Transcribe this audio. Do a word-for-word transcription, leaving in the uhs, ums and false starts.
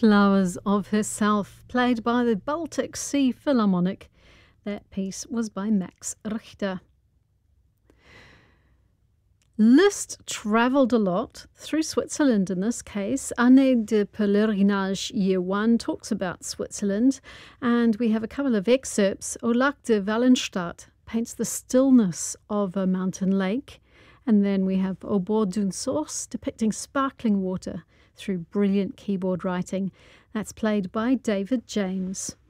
Flowers of Herself, played by the Baltic Sea Philharmonic. That piece was by Max Richter. Liszt travelled a lot through Switzerland in this case. Année de Pèlerinage Year one talks about Switzerland, and we have a couple of excerpts. Au Lac de Wallenstadt paints the stillness of a mountain lake, and then we have Au bord d'une source depicting sparkling water through brilliant keyboard writing. That's played by David James.